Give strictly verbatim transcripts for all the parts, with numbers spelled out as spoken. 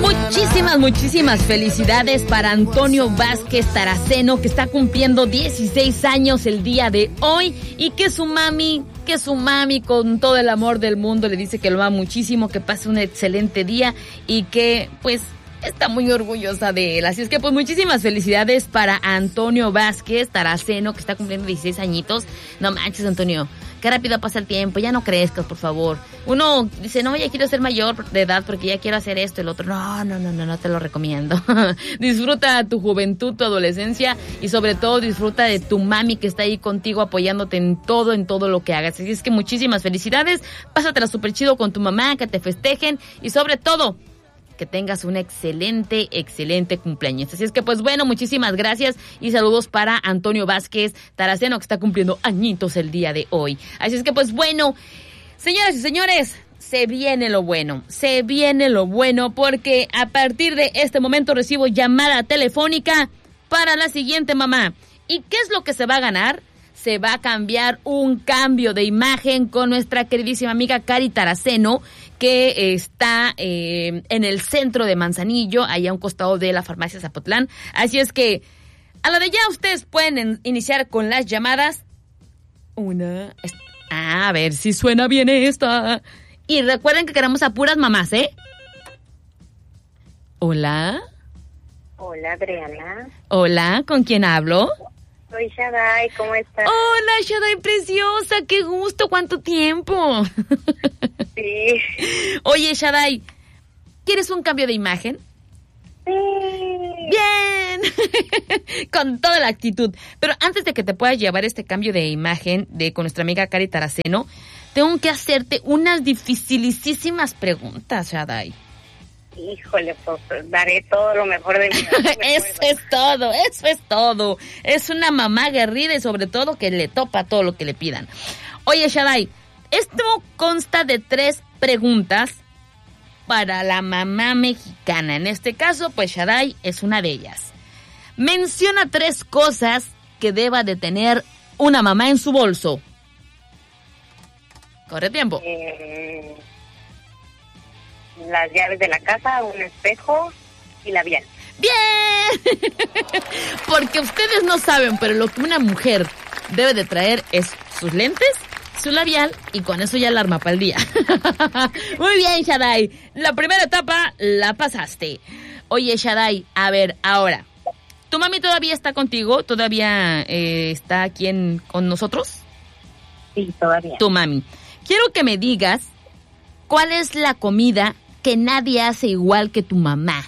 Muchísimas, muchísimas felicidades para Antonio Vázquez Taraceno, que está cumpliendo dieciséis años el día de hoy, y que su mami, que su mami con todo el amor del mundo le dice que lo ama muchísimo, que pase un excelente día y que pues está muy orgullosa de él. Así es que pues muchísimas felicidades para Antonio Vázquez Taraceno, que está cumpliendo dieciséis añitos. No manches, Antonio, qué rápido pasa el tiempo, ya no crezcas, por favor. Uno dice, no, ya quiero ser mayor de edad porque ya quiero hacer esto, el otro. No, no, no, no, no te lo recomiendo. Disfruta tu juventud, tu adolescencia, y sobre todo disfruta de tu mami que está ahí contigo apoyándote en todo, en todo lo que hagas. Así es que muchísimas felicidades, pásatela súper chido con tu mamá, que te festejen, y sobre todo que tengas un excelente, excelente cumpleaños. Así es que, pues bueno, muchísimas gracias y saludos para Antonio Vázquez Taraceno, que está cumpliendo añitos el día de hoy. Así es que, pues bueno, señoras y señores, se viene lo bueno, se viene lo bueno, porque a partir de este momento recibo llamada telefónica para la siguiente mamá. ¿Y qué es lo que se va a ganar? Se va a cambiar un cambio de imagen con nuestra queridísima amiga Cari Taraceno, que está eh, en el centro de Manzanillo, allá a un costado de la farmacia Zapotlán. Así es que a la de ya ustedes pueden en, iniciar con las llamadas. Una... Ah, a ver si suena bien esta. Y recuerden que queremos a puras mamás, ¿eh? Hola. Hola, Adriana. Hola, ¿con quién hablo? Soy Shadai, ¿cómo estás? Hola, Shadai preciosa, qué gusto, cuánto tiempo. Sí. Oye, Shadai, ¿quieres un cambio de imagen? Sí. Bien. Con toda la actitud. Pero antes de que te puedas llevar este cambio de imagen de con nuestra amiga Cari Taraceno, tengo que hacerte unas dificilísimas preguntas, Shadai. Híjole, pues daré todo lo mejor de mí. Eso es todo, eso es todo. Es una mamá aguerrida y sobre todo que le topa todo lo que le pidan. Oye, Shadai, esto consta de tres preguntas para la mamá mexicana. En este caso, pues Shadai es una de ellas. Menciona tres cosas que deba de tener una mamá en su bolso. Corre tiempo. Eh... Las llaves de la casa, un espejo y labial. ¡Bien! Porque ustedes no saben, pero lo que una mujer debe de traer es sus lentes, su labial, y con eso ya la arma para el día. Muy bien, Shadai. La primera etapa la pasaste. Oye, Shadai, a ver, ahora, ¿tu mami todavía está contigo? ¿Todavía eh, está aquí en, con nosotros? Sí, todavía. Tu mami. Quiero que me digas cuál es la comida que nadie hace igual que tu mamá.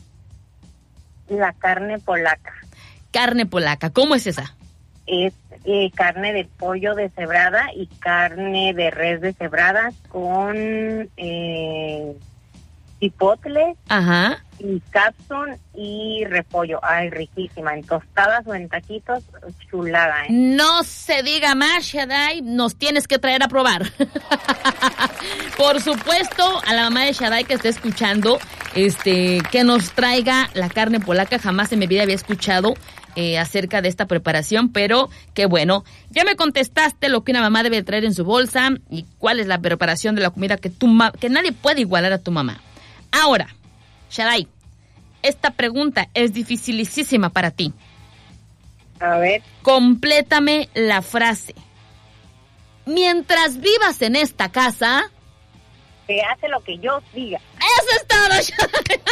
La carne polaca. Carne polaca, ¿cómo es esa? Es eh, carne de pollo deshebrada y carne de res deshebrada con eh, chipotle. Ajá. Y capsun y repollo. Ay, riquísima. En tostadas o en taquitos, chulada, ¿eh? No se diga más, Shadai. Nos tienes que traer a probar. Por supuesto, a la mamá de Shadai que esté escuchando, este, que nos traiga la carne polaca. Jamás en mi vida había escuchado eh, acerca de esta preparación, pero qué bueno. Ya me contestaste lo que una mamá debe traer en su bolsa y cuál es la preparación de la comida que, tu ma- que nadie puede igualar a tu mamá. Ahora, Shadai, esta pregunta es dificilísima para ti. A ver. Complétame la frase. Mientras vivas en esta casa, se hace lo que yo diga. ¡Eso es todo, Shadai!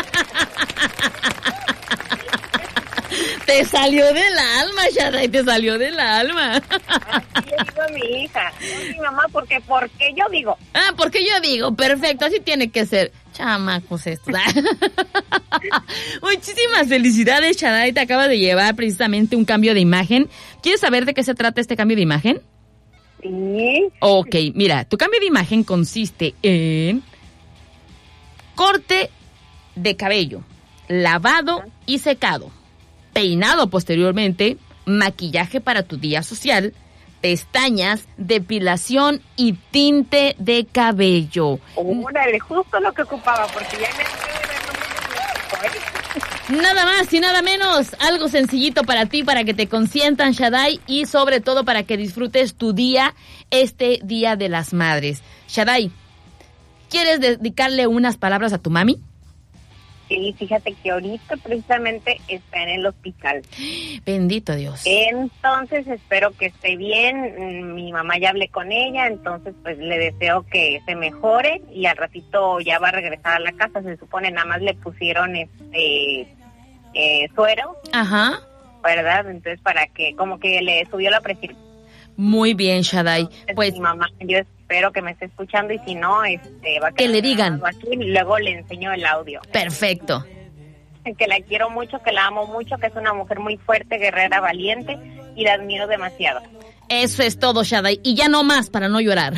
Te salió del alma, Shadai, te salió del alma. Así le digo a mi hija. No, mi mamá, porque porque yo digo. Ah, porque yo digo, perfecto, así tiene que ser. Chamacos estos. Muchísimas felicidades, Shadai, te acaba de llevar precisamente un cambio de imagen. ¿Quieres saber de qué se trata este cambio de imagen? Sí. Ok, mira, tu cambio de imagen consiste en corte de cabello, lavado y secado, peinado posteriormente, maquillaje para tu día social, pestañas, depilación y tinte de cabello. Órale, justo lo que ocupaba, porque ya me... Nada más y nada menos, algo sencillito para ti, para que te consientan, Shadai, y sobre todo para que disfrutes tu día, este Día de las Madres. Shadai, ¿quieres dedicarle unas palabras a tu mami? Sí, fíjate que ahorita precisamente está en el hospital. Bendito Dios. Entonces espero que esté bien. Mi mamá ya hablé con ella, entonces pues le deseo que se mejore y al ratito ya va a regresar a la casa. Se supone nada más le pusieron este eh, suero. Ajá. ¿Verdad? Entonces para que como que le subió la presión. Muy bien, Shaddai. Entonces, pues mi mamá, yo espero que me esté escuchando y si no, este va a que le digan. Aquí y luego le enseño el audio. Perfecto. Que la quiero mucho, que la amo mucho, que es una mujer muy fuerte, guerrera, valiente y la admiro demasiado. Eso es todo, Shaddai. Y ya no más para no llorar.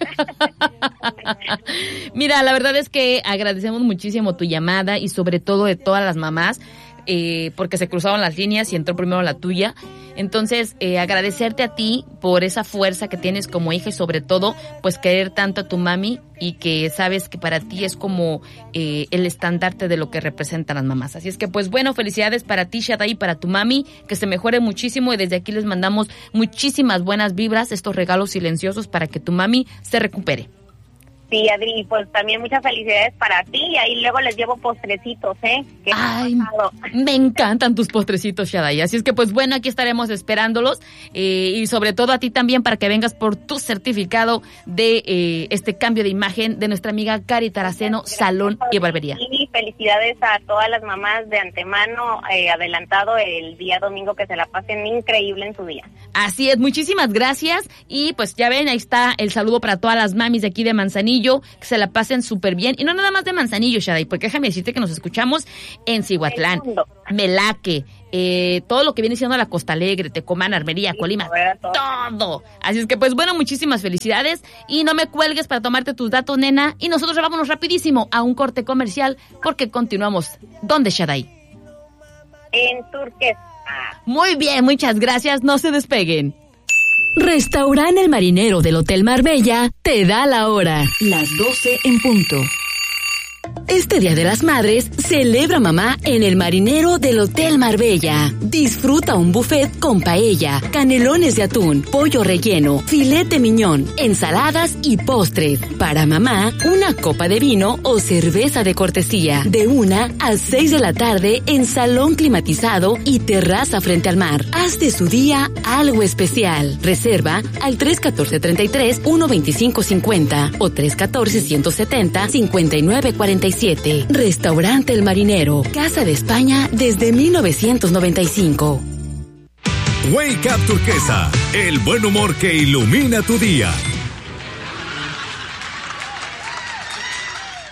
Mira, la verdad es que agradecemos muchísimo tu llamada y sobre todo de todas las mamás, eh, porque se cruzaron las líneas y entró primero la tuya. Entonces, eh, agradecerte a ti por esa fuerza que tienes como hija y sobre todo, pues querer tanto a tu mami y que sabes que para ti es como eh, el estandarte de lo que representan las mamás. Así es que, pues bueno, felicidades para ti, Shaddai, y para tu mami, que se mejore muchísimo y desde aquí les mandamos muchísimas buenas vibras, estos regalos silenciosos para que tu mami se recupere. Sí, Adri, pues también muchas felicidades para ti y ahí luego les llevo postrecitos, ¿eh? ¿Qué Ay, me encantan tus postrecitos, Shaddai. Así es que, pues bueno, aquí estaremos esperándolos eh, y sobre todo a ti también para que vengas por tu certificado de eh, este cambio de imagen de nuestra amiga Cari Taraceno, Salón y Barbería. Y felicidades a todas las mamás de antemano, eh, adelantado el día domingo, que se la pasen increíble en su día. Así es, muchísimas gracias y pues ya ven, ahí está el saludo para todas las mamis de aquí de Manzanillo, que se la pasen súper bien. Y no nada más de Manzanillo, Shaddai, porque déjame decirte que nos escuchamos en Cihuatlán, Melaque, eh, todo lo que viene siendo la Costa Alegre, Tecomán, Armería, sí, Colima, todo. todo. Así es que pues bueno, muchísimas felicidades y no me cuelgues para tomarte tus datos, nena. Y nosotros vámonos rapidísimo a un corte comercial porque continuamos. ¿Dónde, Shaddai? En Turquesa. Muy bien, muchas gracias, no se despeguen. Restaurante El Marinero del Hotel Marbella te da la hora, las doce en punto. Este Día de las Madres, celebra mamá en El Marinero del Hotel Marbella. Disfruta un buffet con paella, canelones de atún, pollo relleno, filete miñón, ensaladas y postres. Para mamá, una copa de vino o cerveza de cortesía. De una a seis de la tarde en salón climatizado y terraza frente al mar. Haz de su día algo especial. Reserva al tres uno cuatro, tres tres, uno dos cinco cinco cero o tres uno cuatro, uno siete cero, cinco nueve cuatro siete. Restaurante El Marinero, Casa de España desde mil novecientos noventa y cinco. Wake Up Turquesa, el buen humor que ilumina tu día.